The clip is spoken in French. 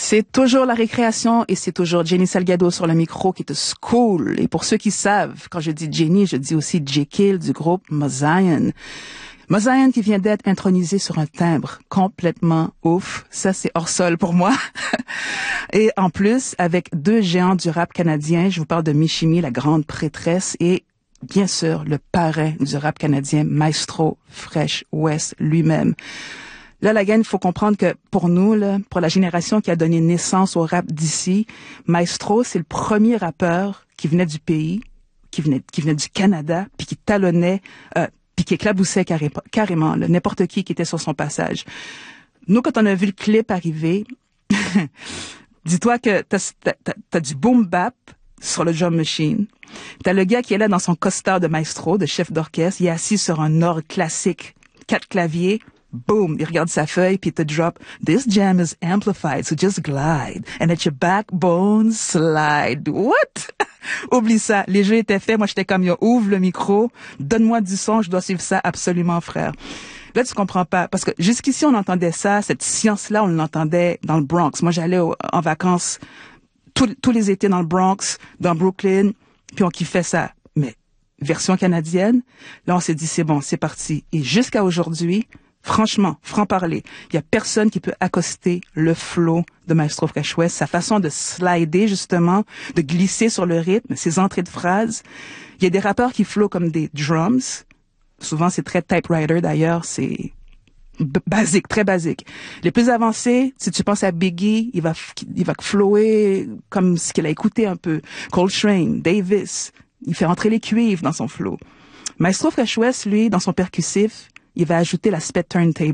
C'est toujours la récréation et c'est toujours Jenny Salgado sur le micro qui te school. Et pour ceux qui savent, quand je dis Jenny, je dis aussi Jekyll du groupe Mosaïen. Mosaïen qui vient d'être intronisé sur un timbre complètement ouf. Ça, c'est hors sol pour moi. Et en plus, avec deux géants du rap canadien, je vous parle de Michimi, la grande prêtresse, et bien sûr, le parrain du rap canadien, Maestro Fresh West lui-même. Là, la gang, il faut comprendre que pour nous, là, pour la génération qui a donné naissance au rap d'ici, Maestro, c'est le premier rappeur qui venait du pays, qui venait du Canada, puis qui talonnait, puis qui éclaboussait carrément là, n'importe qui était sur son passage. Nous, quand on a vu le clip arriver, dis-toi que t'as du boom bap sur le drum machine. T'as le gars qui est là dans son costard de maestro, de chef d'orchestre. Il est assis sur un orgue classique, 4 claviers. Boom, il regarde sa feuille puis il te drop "This jam is amplified, so just glide and let your backbone slide." What? Oublie ça. Les jeux étaient faits. Moi, j'étais comme, yo, ouvre le micro, donne-moi du son, je dois suivre ça absolument, frère. Là, tu comprends pas. Parce que jusqu'ici, on entendait ça, cette science-là, on l'entendait dans le Bronx. Moi, j'allais en vacances tous les étés dans le Bronx, dans Brooklyn, puis on kiffait ça. Mais version canadienne, là, on s'est dit, c'est bon, c'est parti. Et jusqu'à aujourd'hui, franchement, franc-parler, il y a personne qui peut accoster le flow de Maestro Fresh West, sa façon de slider, justement, de glisser sur le rythme, ses entrées de phrases. Il y a des rappeurs qui flowent comme des drums. Souvent, c'est très typewriter, d'ailleurs, c'est basique, très basique. Les plus avancés, si tu penses à Biggie, il va flower comme ce qu'il a écouté un peu. Coltrane, Davis, il fait entrer les cuivres dans son flow. Maestro Fresh West, lui, dans son percussif, il va ajouter l'aspect turntable.